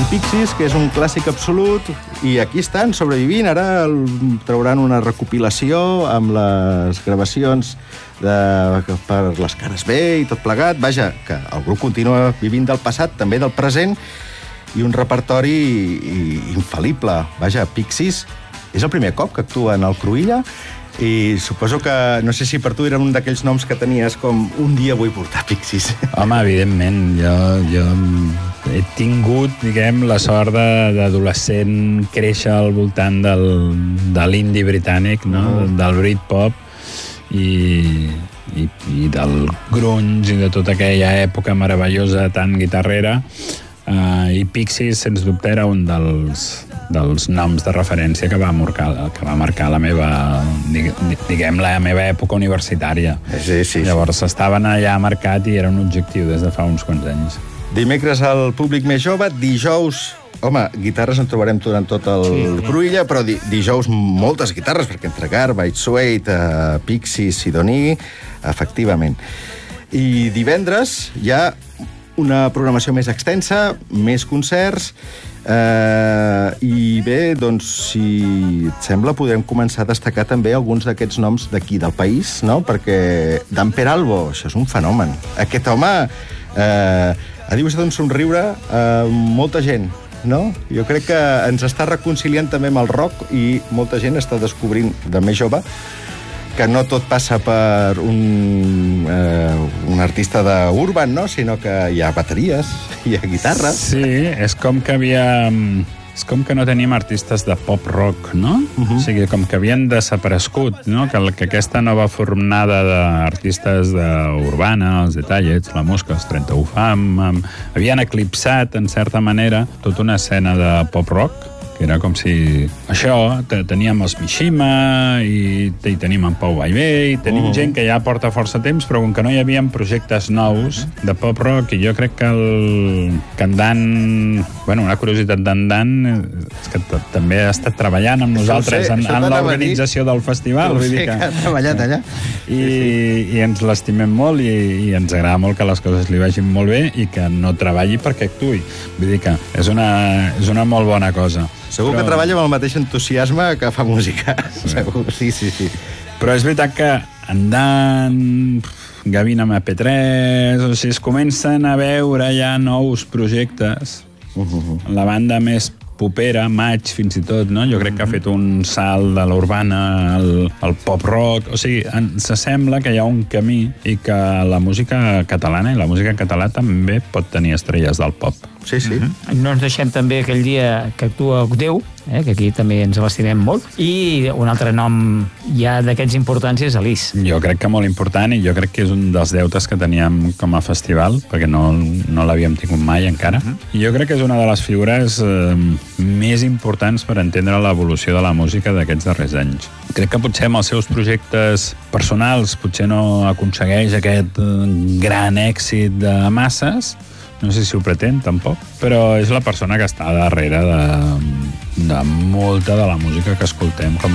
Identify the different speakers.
Speaker 1: Pixies, que és un clàssic absolut, i aquí estan, sobrevivint. Ara trauran una recopilació amb les gravacions per les cares B i tot plegat. Vaja, que el grup continua vivint del passat, també del present, i un repertori infal·lible. Vaja, Pixies és el primer cop que actuen al Cruïlla, i suposo que, no sé si per tu era un d'aquells noms que tenies com un dia vull portar Pixies.
Speaker 2: Home, evidentment, jo he tingut, diguem, la sort d'adolescent créixer al voltant de l'indie britànic, no? Del Britpop i del grunge i de tota aquella època meravellosa tan guitarrera, i Pixies, sens dubte, era un dels noms de referència que va marcar la meva, diguem, la meva època universitària.
Speaker 1: Sí.
Speaker 2: Llavors estaven allà marcat i era un objectiu des de fa uns quants anys.
Speaker 1: Dimecres al públic més jove, dijous... Home, guitarres en trobarem durant tot el Cruïlla, però dijous moltes guitarres, perquè entre Garbage, Suede, Pixies, Sidoní, efectivament. I divendres hi ha una programació més extensa, més concerts, i bé, doncs, si et sembla, podem començar a destacar també alguns d'aquests noms d'aquí, del país, no? Perquè Dan Peralbo, això és un fenomen. Aquest home ha dibuixat un somriure a molta gent, no? Jo crec que ens està reconciliant també amb el rock, i molta gent està descobrint, de més jove, que no tot passa per un artista d'urban, no? Sinó que hi ha bateries, hi ha guitarres.
Speaker 2: Sí, és com que no tenim artistes de pop-rock, no? O sigui, com que havien desaparegut, no? Que aquesta nova fornada d'artistes d'urbana, els Detallets, la Mosca, els 31 Fam, havien eclipsat, en certa manera, tota una escena de pop-rock, que era com si... Això, teníem els Mishima, i tenim en Pau Vallvé, i tenim gent que ja porta força temps, però com que no hi havia projectes nous de pop-rock, i jo crec que en Dan... Bueno, una curiositat d'en Dan és que també ha estat treballant amb nosaltres en l'organització del festival.
Speaker 1: Vull dir que ha treballat allà.
Speaker 2: I ens l'estimem molt, i ens agrada molt que les coses li vagin molt bé i que no treballi perquè actuï. Vull dir que és una molt bona cosa.
Speaker 1: Segur que treballa amb el mateix entusiasme que fa música. Segur, sí.
Speaker 2: Però és veritat que en Dan, Gavin amb EP3, o sigui, es comencen a veure ja nous projectes. La banda més popera, Maig, fins i tot, no? Jo crec que ha fet un salt de l'urbana al pop-rock. O sigui, s'assembla que hi ha un camí i que la música catalana i la música en català també pot tenir estrelles del pop.
Speaker 1: Sí.
Speaker 3: No ens deixem també aquell dia que actua Octeu, que aquí també ens l'estimem molt, i un altre nom ja d'aquests importants és Alice.
Speaker 2: Jo crec que molt important, i jo crec que és un dels deutes que teníem com a festival, perquè no l'havíem tingut mai encara. I jo crec que és una de les figures més importants per entendre l'evolució de la música d'aquests darrers anys. Crec que potser amb els seus projectes personals potser no aconsegueix aquest gran èxit de masses, no sé si ho pretén, tampoc, però és la persona que està darrere de molta de la música que escoltem com